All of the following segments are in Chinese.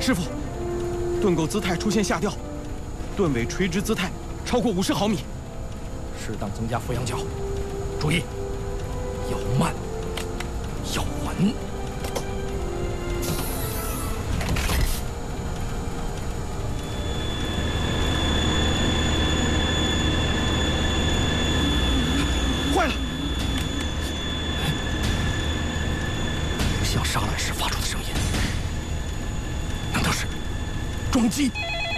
师傅，盾构姿态出现下调，盾尾垂直姿态超过50毫米， 适当增加俯仰角，注意，要慢，要稳。 坏了！ 不像杀来时发出的声音，难道是装机？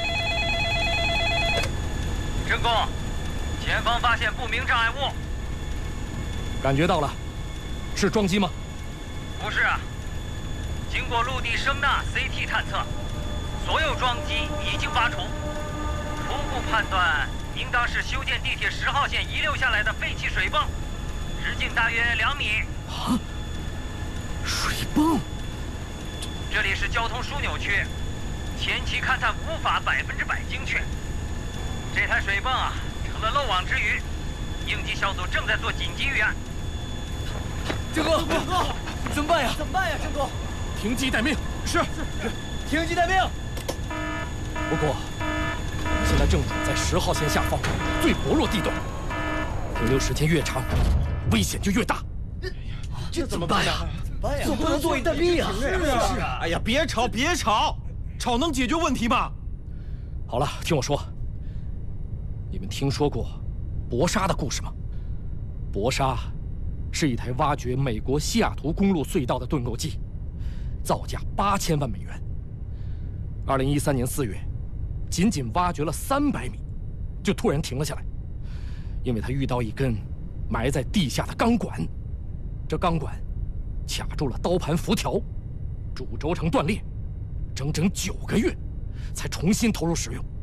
正宫，前方发现不明障碍物。 感觉到了，是装机吗？ 不是啊，经过陆地声呐 CT 探测，所有装机已经拔除。初步判断，应当是修建地铁10号线遗留下来的废弃水泵，直径大约2米。 啊，水泵！ 这里是交通枢纽区，前期勘探无法100%精确。这台水泵啊，成了漏网之鱼，应急小组正在做紧急预案。 郑哥，怎么办呀？ 怎么办呀，郑公？ 停机待命。是， 停机待命。 不过，我们现在正处在10号线下方最薄弱地段，停留时间越长，危险就越大。 这怎么办呀？总不能坐以待毙呀！ 是啊！哎呀，别吵，别吵，吵能解决问题吗？ 好了，听我说，你们听说过博沙的故事吗？博沙是一台挖掘美国西雅图公路隧道的盾构机，造价8000万美元。2013年4月，仅仅挖掘了300米，就突然停了下来，因为它遇到一根埋在地下的钢管，这钢管卡住了刀盘辐条，主轴承断裂，整整9个月才重新投入使用。